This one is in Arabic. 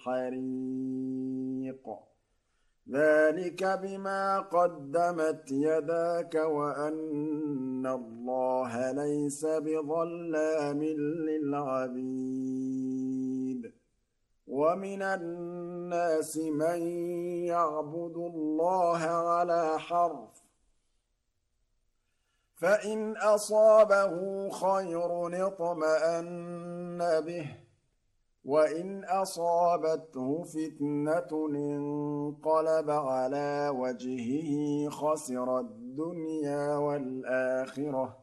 حريق ذلك بما قدمت يداك وأن الله ليس بظلام للعبيد ومن الناس من يعبد الله على حرف فإن أصابه خير اطمأن به وإن أصابته فتنة انقلب على وجهه خسر الدنيا والآخرة